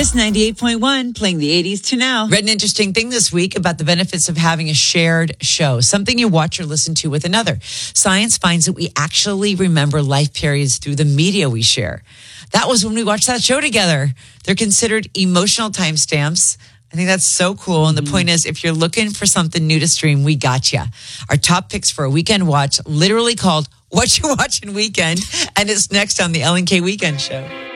Kiss 98.1, playing the 80s to now. Read an interesting thing this week about the benefits of having a shared show, something you watch or listen to with another. Science finds that we actually remember life periods through the media we share. That was when we watched that show together. They're considered emotional timestamps. I think that's so cool. And the point is, if you're looking for something new to stream, we got you. Our top picks for a weekend watch, literally called What You Watching Weekend, and it's next on the Ellen K Weekend Show.